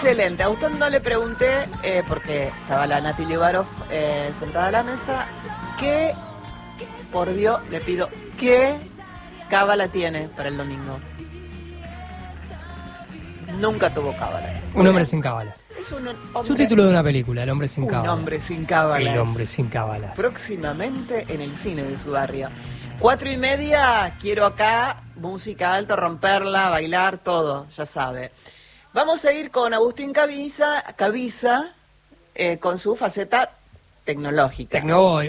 Excelente. A usted no le pregunté, porque estaba la Nati Libarov sentada a la mesa, ¿qué, por Dios, le pido, qué cábala tiene para el domingo? Nunca tuvo cábala. Un hombre sin cábala. Es un hombre, Su título de una película, El hombre sin cábala. Un hombre sin cábalas. El hombre sin cábalas. Próximamente en el cine de su barrio. 4:30, quiero acá, música alta, romperla, bailar, todo, ya sabe. Vamos a ir con Agustín Cabiza, con su faceta tecnológica. Tecnoboy,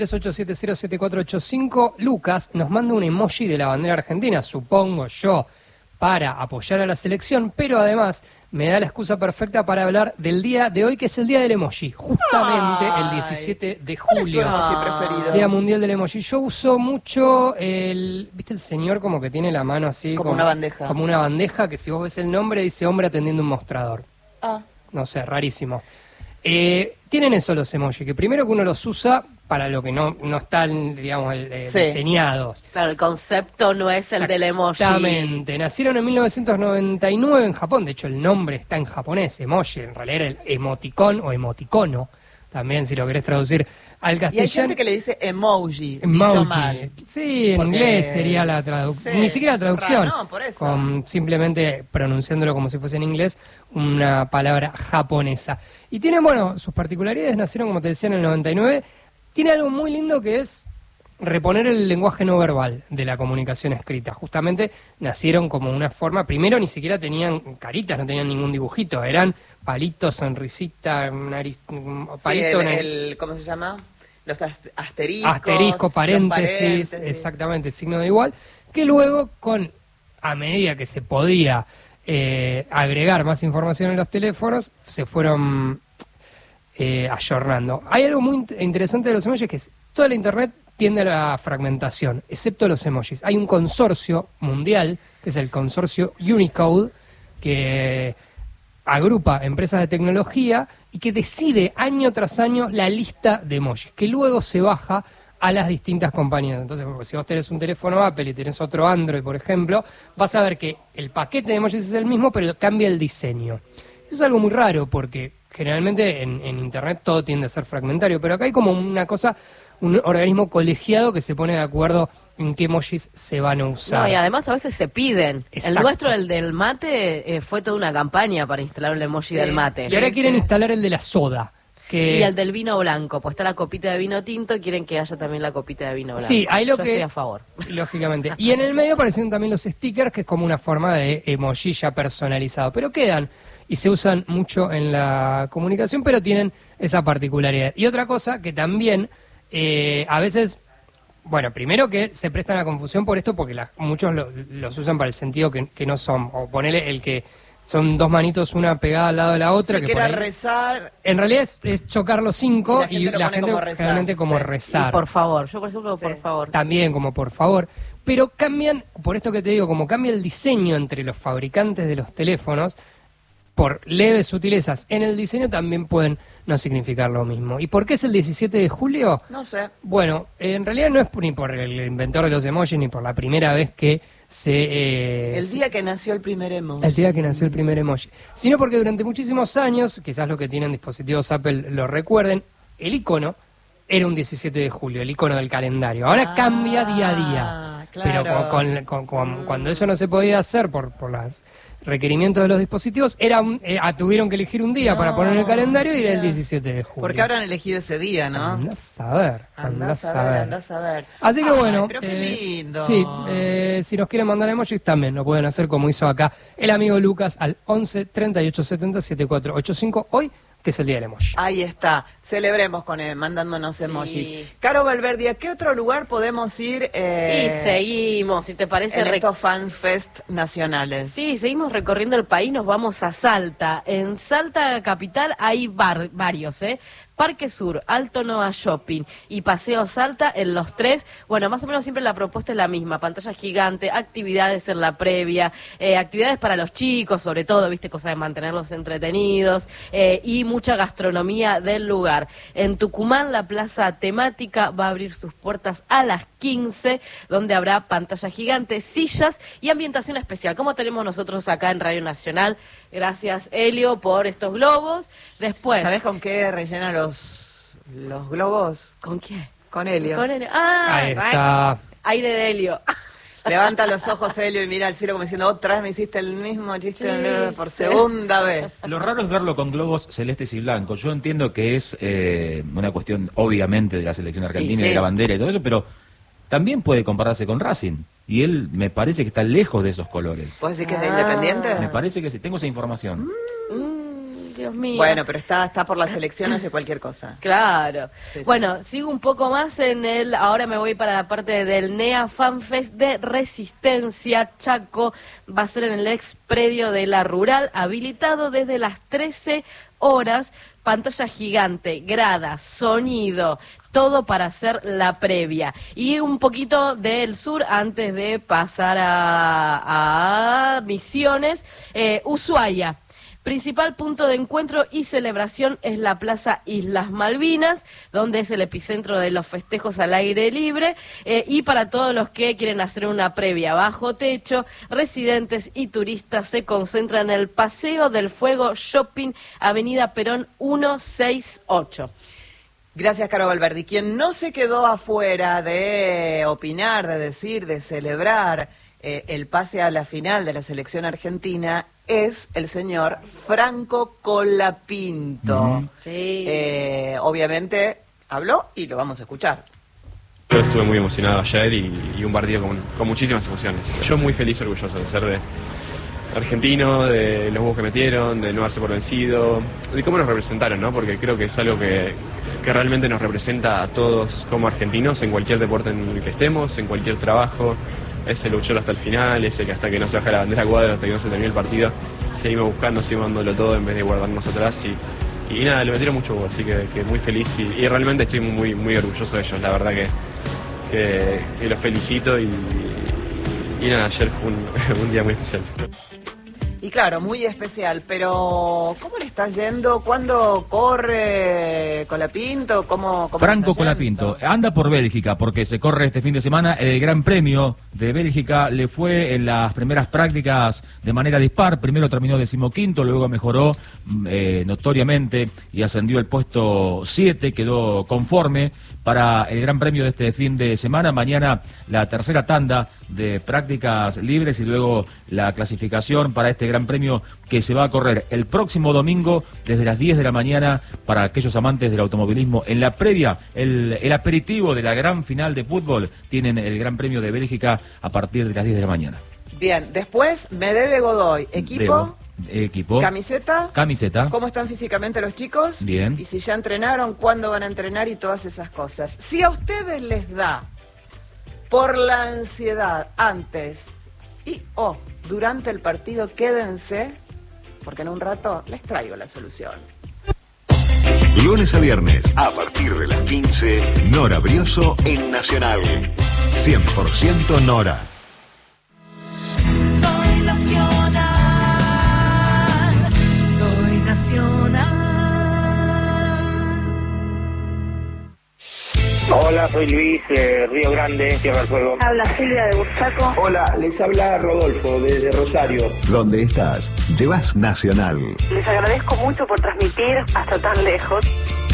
1138707485. Lucas nos manda un emoji de la bandera argentina, supongo yo, para apoyar a la selección, pero además me da la excusa perfecta para hablar del día de hoy, que es el día del emoji, justamente el 17 de julio. ¿Cuál es tu emoji preferido? Día Mundial del Emoji. Yo uso mucho ¿viste el señor como que tiene la mano así? Como una bandeja. Como una bandeja, que si vos ves el nombre dice hombre atendiendo un mostrador. No sé, rarísimo. Tienen eso los emojis, que primero que uno los usa para lo que no están, digamos, Sí. diseñados. Claro, el concepto no es el del emoji. Exactamente. Nacieron en 1999 en Japón. De hecho, el nombre está en japonés, emoji. En realidad era el emoticón o emoticono. También, si lo querés traducir al Y castellano. hay gente que le dice emoji, dicho Emoji. mal. Sí, en Porque- inglés sería la traducción. Sí, Ni siquiera la traducción. no, por eso. Con simplemente pronunciándolo como si fuese en inglés, una palabra japonesa. Y tienen, bueno, sus particularidades. Nacieron, como te decía, en el 99. Tiene algo muy lindo que es reponer el lenguaje no verbal de la comunicación escrita. Justamente nacieron como una forma, primero ni siquiera tenían caritas, no tenían ningún dibujito, eran palitos, sonrisita, nariz, palito, Sí, nariz. ¿cómo se llama? Los asteriscos. Asterisco, los paréntesis, exactamente, signo de igual, que luego a medida que se podía agregar más información en los teléfonos, se fueron ayornando. Hay algo muy interesante de los emojis, que es toda la internet tiende a la fragmentación, excepto los emojis. Hay un consorcio mundial, que es el consorcio Unicode, que agrupa empresas de tecnología y que decide año tras año la lista de emojis, que luego se baja a las distintas compañías. Entonces, si vos tenés un teléfono Apple y tenés otro Android, por ejemplo, vas a ver que el paquete de emojis es el mismo, pero cambia el diseño. Eso es algo muy raro, porque generalmente en Internet todo tiende a ser fragmentario, pero acá hay como una cosa, un organismo colegiado que se pone de acuerdo en qué emojis se van a usar. No, y además a veces se piden. Exacto. El nuestro, el del mate, fue toda una campaña para instalar el emoji del mate. Y ahora Sí, quieren sí. instalar el de la soda. Que... Y el del vino blanco, pues está la copita de vino tinto, quieren que haya también la copita de vino blanco. Sí, ahí lo Yo que... estoy a favor. Lógicamente. Y en el medio aparecen también los stickers, que es como una forma de emoji ya personalizado. Pero quedan y se usan mucho en la comunicación, pero tienen esa particularidad. Y otra cosa que también a veces... Bueno, primero que se prestan a confusión por esto, porque muchos los usan para el sentido que no son. O ponele el que son dos manitos, una pegada al lado de la otra. Si que quiera por ahí- rezar, En realidad es chocar los cinco Y y la gente lo la pone gente como rezar, generalmente como sí. rezar. Y por favor, yo por ejemplo, Sí. por favor. También como por favor. Pero cambian, por esto que te digo, como cambia el diseño entre los fabricantes de los teléfonos, por leves sutilezas en el diseño también pueden no significar lo mismo. ¿Y por qué es el 17 de julio? no sé. Bueno, en realidad no es ni por el inventor de los emojis, ni por la primera vez que El día que nació el primer emoji. el día que nació el primer emoji, sino porque durante muchísimos años, quizás los que tienen dispositivos Apple lo recuerden, el icono era un 17 de julio, el icono del calendario. Ahora cambia día a día, claro. pero cuando eso no se podía hacer por los requerimientos de los dispositivos, tuvieron que elegir un día para poner en el calendario y era el 17 de julio. Porque habrán elegido ese día, ¿no? Andá a saber, Andá a saber, andá a saber. Así que Ay, bueno, pero qué lindo. sí, si nos quieren mandar emojis también lo pueden hacer como hizo acá el amigo Lucas al 11 38 70 7485 hoy, que es el día del emoji. Ahí está, celebremos con él, mandándonos emojis. Caro Valverde, ¿a qué otro lugar podemos ir Y seguimos, si te parece. en estos Fan Fest nacionales? Sí, seguimos recorriendo el país, nos vamos a Salta. En Salta capital hay varios, Parque Sur, Alto Noa Shopping y Paseo Salta, en los tres, bueno, más o menos siempre la propuesta es la misma, pantalla gigante, actividades en la previa, actividades para los chicos, sobre todo, viste, cosas de mantenerlos entretenidos, y mucha gastronomía del lugar. En Tucumán, la plaza temática va a abrir sus puertas a las 15, donde habrá pantalla gigante, sillas y ambientación especial, como tenemos nosotros acá en Radio Nacional, Gracias, Helio, por estos globos. Después... ¿Sabés con qué rellena los globos? ¿Con quién? Con helio. Con Helio. Ah, Ahí está. aire de Helio. Levanta los ojos, Helio, y mira al cielo como diciendo, otra vez me hiciste el mismo chiste Sí. por segunda vez. Lo raro es verlo con globos celestes y blancos. Yo entiendo que es una cuestión, obviamente, de la selección argentina Sí, y sí. de la bandera y todo eso, pero también puede compararse con Racing. Y él me parece que está lejos de esos colores. ¿Vos decís que es de Ah. Independiente? Me parece que sí. Tengo esa información. Dios mío. Bueno, pero está por la selección, hace cualquier cosa. Claro. Sí, sí. Bueno, sigo un poco más en el... Ahora me voy para la parte del NEA FanFest de Resistencia Chaco. Va a ser en el ex predio de la Rural, habilitado desde las 13 horas. Pantalla gigante, gradas, sonido, todo para hacer la previa. Y un poquito del sur antes de pasar a Misiones. Ushuaia. Principal punto de encuentro y celebración es la Plaza Islas Malvinas, donde es el epicentro de los festejos al aire libre, y para todos los que quieren hacer una previa bajo techo, residentes y turistas se concentran en el Paseo del Fuego Shopping, Avenida Perón 168. Gracias, Caro Valverdi. Quien no se quedó afuera de opinar, de decir, de celebrar el pase a la final de la selección argentina es el señor Franco Colapinto. Sí. Obviamente habló y lo vamos a escuchar. Yo estuve muy emocionado ayer y un partido con muchísimas emociones. Yo muy feliz y orgulloso de ser de argentino, de los huevos que metieron, de no darse por vencido, de cómo nos representaron, ¿no? Porque creo que es algo que realmente nos representa a todos como argentinos en cualquier deporte en el que estemos, en cualquier trabajo. Ese luchó hasta el final, ese que hasta que no se baja la bandera a cuadro, hasta que no se termine el partido, seguimos buscando, seguimos dándolo todo en vez de guardarnos atrás y nada, le metieron mucho huevo, así que muy feliz y realmente estoy muy orgulloso de ellos, la verdad que los felicito y nada, ayer fue un día muy especial. Y claro, muy especial, pero ¿cómo le está yendo? ¿Cuándo corre Colapinto? ¿Cómo Franco le está Colapinto yendo? anda por Bélgica porque se corre este fin de semana el Gran Premio de Bélgica. Le fue en las primeras prácticas de manera dispar. Primero terminó 15º, luego mejoró notoriamente y ascendió al puesto 7. Quedó conforme para el Gran Premio de este fin de semana. Mañana la tercera tanda de prácticas libres y luego la clasificación para este Gran Premio que se va a correr el próximo domingo desde las 10 de la mañana para aquellos amantes del automovilismo. En la previa, el aperitivo de la gran final de fútbol, tienen el Gran Premio de Bélgica a partir de las 10 de la mañana. Bien, después Medeve Godoy, equipo, Equipo. camiseta. ¿Cómo están físicamente los chicos? Bien. Y si ya entrenaron, ¿cuándo van a entrenar? Y todas esas cosas. Si a ustedes les da por la ansiedad antes y durante el partido, quédense, porque en un rato les traigo la solución. Lunes a viernes, a partir de las 15, Nora Brioso en Nacional. 100% Nora. Soy nacional, soy nacional. Hola, soy Luis, Río Grande, Tierra del Fuego. Habla Silvia de Bursaco. Hola, les habla Rodolfo desde Rosario. ¿Dónde estás? Llevas Nacional. Les agradezco mucho por transmitir hasta tan lejos.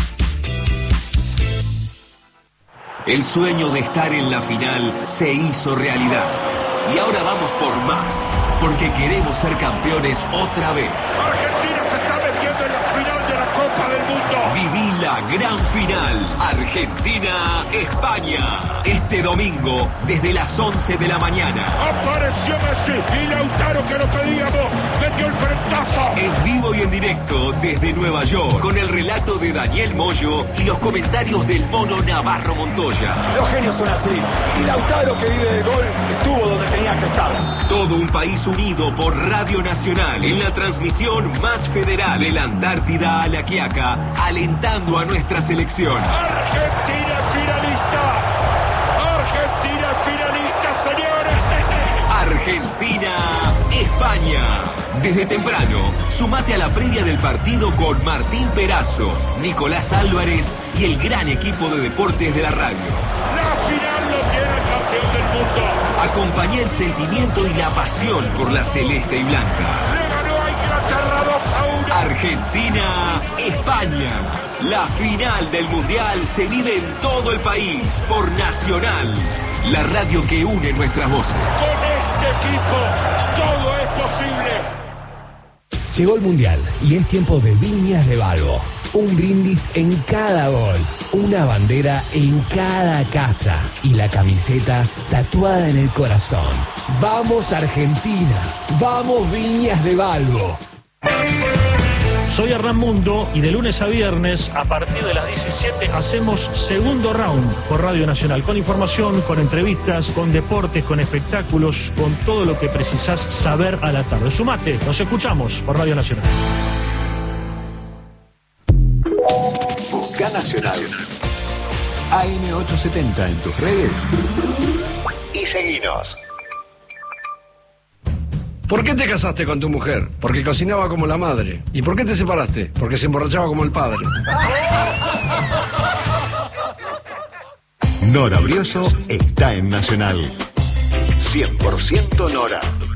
El sueño de estar en la final se hizo realidad. Y ahora vamos por más, porque queremos ser campeones otra vez. Argentina se está metiendo en la final de la Copa del Mundo. Viví la gran final, Argentina-España. Este domingo, desde las 11 de la mañana. Apareció Messi y Lautaro, que lo pedíamos, metió el frentazo. En vivo y en directo desde Nueva York, con el relato de Daniel Moyo y los comentarios del mono Navarro Montoya. Los genios son así. Y Lautaro, que vive de gol, estuvo donde tenía que estar. Todo un país unido por Radio Nacional en la transmisión más federal de la Antártida a la Quiaca, alentando a nuestra selección. Argentina finalista. Argentina finalista, señores. Argentina-España. Desde temprano, sumate a la previa del partido con Martín Perazo, Nicolás Álvarez y el gran equipo de deportes de la radio. La final lo tiene el campeón del mundo. Acompañá el sentimiento y la pasión por la celeste y blanca. Le ganó a Inglaterra Argentina-España. La final del Mundial se vive en todo el país por Nacional, la radio que une nuestras voces. Con este equipo todo es posible. Llegó el Mundial y es tiempo de Viñas de Balbo. Un brindis en cada gol, una bandera en cada casa y la camiseta tatuada en el corazón. ¡Vamos Argentina! ¡Vamos Viñas de Balbo! Soy Hernán Mundo y de lunes a viernes a partir de las 17 hacemos Segundo Round por Radio Nacional, con información, con entrevistas, con deportes, con espectáculos, con todo lo que precisás saber a la tarde. Sumate, nos escuchamos por Radio Nacional. Busca Nacional. AM870 en tus redes y seguinos. ¿Por qué te casaste con tu mujer? Porque cocinaba como la madre. ¿Y por qué te separaste? Porque se emborrachaba como el padre. Nora Brioso está en Nacional. 100% Nora.